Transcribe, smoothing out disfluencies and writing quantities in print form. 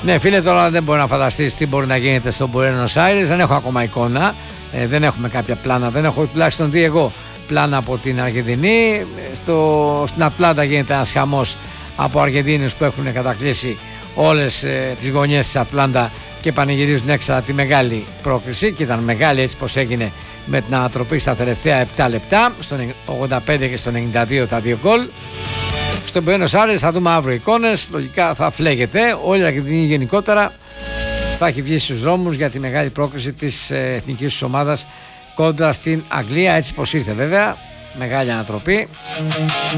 Ναι, φίλε, τώρα δεν μπορεί να φανταστείς τι μπορεί να γίνεται στο Buenos Aires. Δεν έχω ακόμα εικόνα. Δεν έχουμε κάποια πλάνα. Δεν έχω τουλάχιστον δει εγώ πλάνα από την Αργεντινή. Στην Ατλάντα γίνεται ένας χαμός από Αργεντίνους που έχουν κατακλείσει όλες τις γωνιές της Ατλάντα και πανηγυρίζουν έξω τη μεγάλη πρόκριση. Και ήταν μεγάλη έτσι πως έγινε με την ανατροπή στα τελευταία 7 λεπτά. Στο 85 και στο 92 τα δύο γκολ. Στον Buenos Aires θα δούμε αύριο εικόνες. Λογικά θα φλέγεται. Όλη η Αργεντινή γενικότερα θα έχει βγει στους δρόμους για τη μεγάλη πρόκριση της εθνικής της ομάδας κόντρα στην Αγγλία, έτσι πως ήρθε βέβαια. Μεγάλη ανατροπή.